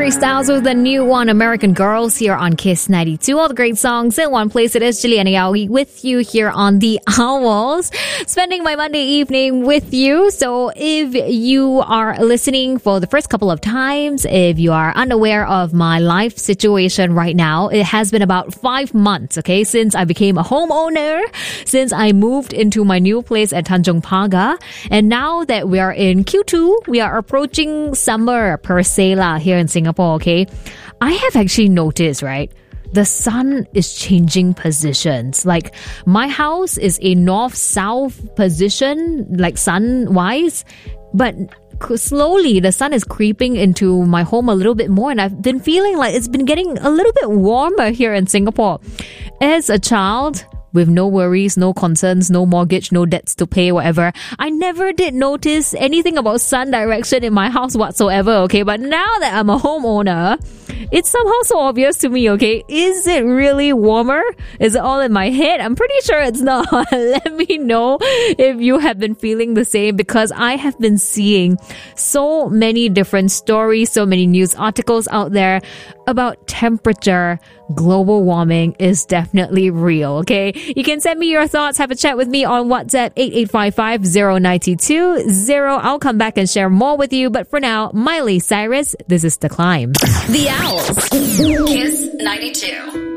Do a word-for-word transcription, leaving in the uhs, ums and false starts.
Harry Styles with the new one, American Girls, here on Kiss ninety-two. All the great songs in one place. It is Juliana Yaoi with you here on The Owls, spending my Monday evening with you. So if you are listening for the first couple of times, if you are unaware of my life situation right now, it has been about five months, okay, since I became a homeowner, since I moved into my new place at Tanjong Pagar. And now that we are in Q two, we are approaching summer per se lah here in Singapore, okay? I have actually noticed, right? The sun is changing positions. Like, my house is a north-south position, like sun-wise, but slowly the sun is creeping into my home a little bit more, and I've been feeling like it's been getting a little bit warmer here in Singapore. As a child, with no worries, no concerns, no mortgage, no debts to pay, whatever, I never did notice anything about sun direction in my house whatsoever, okay? But now that I'm a homeowner, it's somehow so obvious to me, okay? Is it really warmer? Is it all in my head? I'm pretty sure it's not. Let me know if you have been feeling the same, because I have been seeing so many different stories, so many news articles out there about temperature. Global warming is definitely real, okay? You can send me your thoughts, have a chat with me on WhatsApp eight eight five five zero nine two zero. I'll come back and share more with you. But for now, Miley Cyrus, this is The Climb. The Owls. Kiss ninety-two.